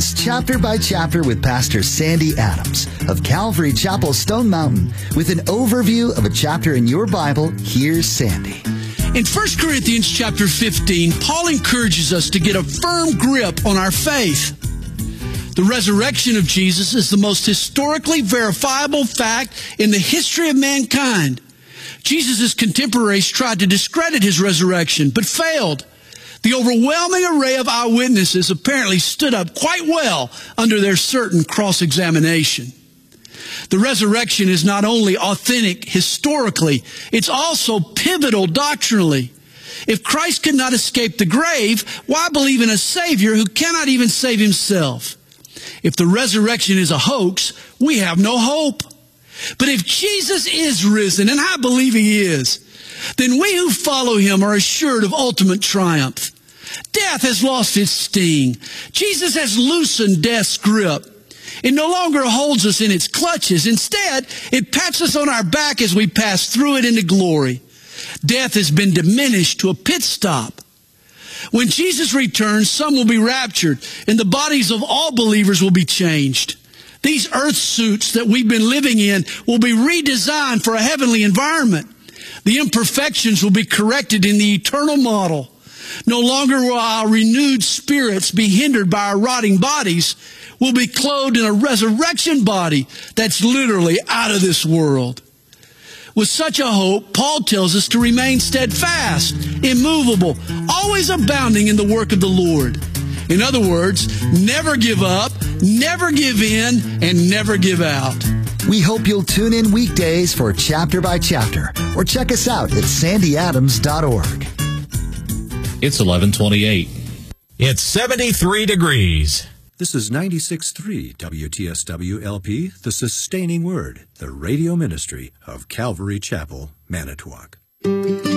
Chapter by Chapter with Pastor Sandy Adams of Calvary Chapel, Stone Mountain. With an overview of a chapter in your Bible, here's Sandy. In 1 Corinthians chapter 15, Paul encourages us to get a firm grip on our faith. The resurrection of Jesus is the most historically verifiable fact in the history of mankind. Jesus' contemporaries tried to discredit his resurrection, but failed. The overwhelming array of eyewitnesses apparently stood up quite well under their certain cross-examination. The resurrection is not only authentic historically, it's also pivotal doctrinally. If Christ could not escape the grave, why believe in a Savior who cannot even save himself? If the resurrection is a hoax, we have no hope. But if Jesus is risen, and I believe he is, then we who follow him are assured of ultimate triumph. Death has lost its sting. Jesus has loosened death's grip. It no longer holds us in its clutches. Instead, it pats us on our back as we pass through it into glory. Death has been diminished to a pit stop. When Jesus returns, some will be raptured, and the bodies of all believers will be changed. These earth suits that we've been living in will be redesigned for a heavenly environment. The imperfections will be corrected in the eternal model. No longer will our renewed spirits be hindered by our rotting bodies. We'll be clothed in a resurrection body that's literally out of this world. With such a hope, Paul tells us to remain steadfast, immovable, always abounding in the work of the Lord. In other words, never give up, never give in, and never give out. We hope you'll tune in weekdays for Chapter by Chapter, or check us out at sandyadams.org. It's 11:28. It's 73 degrees. This is 96.3 WTSW-LP, The Sustaining Word, the radio ministry of Calvary Chapel, Manitowoc.